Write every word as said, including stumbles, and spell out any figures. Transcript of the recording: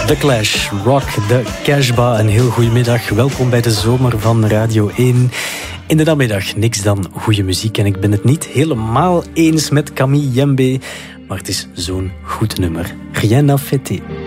The Clash, Rock the Casbah. Een heel goedemiddag. Welkom bij de zomer van Radio één. In de namiddag niks dan goede muziek. En ik ben het niet helemaal eens met Camille Jembe, maar het is zo'n goed nummer. Rien à fêter.